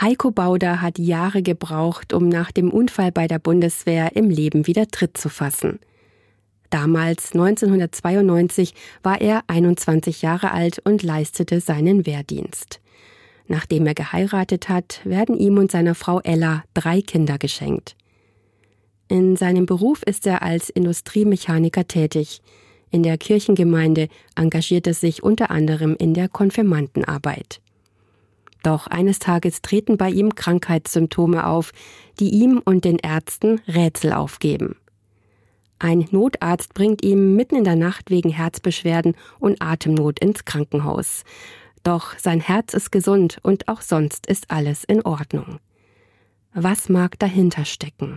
Heiko Bauder hat Jahre gebraucht, um nach dem Unfall bei der Bundeswehr im Leben wieder Tritt zu fassen. Damals, 1992, war er 21 Jahre alt und leistete seinen Wehrdienst. Nachdem er geheiratet hat, werden ihm und seiner Frau Ella 3 Kinder geschenkt. In seinem Beruf ist er als Industriemechaniker tätig. In der Kirchengemeinde engagiert er sich unter anderem in der Konfirmandenarbeit. Doch eines Tages treten bei ihm Krankheitssymptome auf, die ihm und den Ärzten Rätsel aufgeben. Ein Notarzt bringt ihn mitten in der Nacht wegen Herzbeschwerden und Atemnot ins Krankenhaus. Doch sein Herz ist gesund und auch sonst ist alles in Ordnung. Was mag dahinter stecken?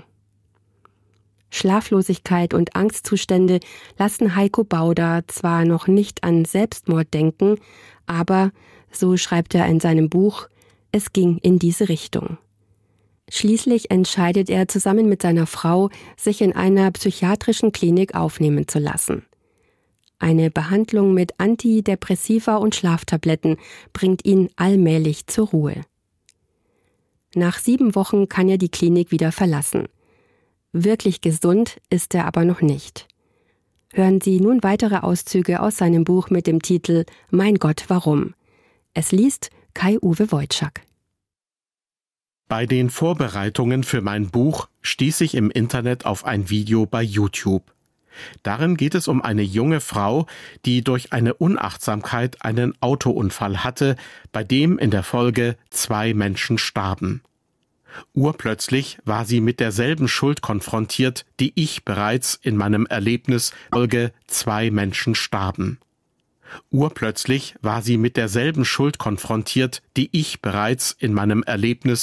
Schlaflosigkeit und Angstzustände lassen Heiko Bauder zwar noch nicht an Selbstmord denken, aber, so schreibt er in seinem Buch, es ging in diese Richtung. Schließlich entscheidet er zusammen mit seiner Frau, sich in einer psychiatrischen Klinik aufnehmen zu lassen. Eine Behandlung mit Antidepressiva und Schlaftabletten bringt ihn allmählich zur Ruhe. Nach 7 Wochen kann er die Klinik wieder verlassen. Wirklich gesund ist er aber noch nicht. Hören Sie nun weitere Auszüge aus seinem Buch mit dem Titel »Mein Gott, warum?« Es liest Kai-Uwe Wojczak. Bei den Vorbereitungen für mein Buch stieß ich im Internet auf ein Video bei YouTube. Darin geht es um eine junge Frau, die durch eine Unachtsamkeit einen Autounfall hatte, bei dem in der Folge 2 Menschen starben. Urplötzlich war sie mit derselben Schuld konfrontiert, die ich bereits in meinem Erlebnis Folge 2 Menschen starben. Urplötzlich war sie mit derselben Schuld konfrontiert, die ich bereits in meinem Erlebnis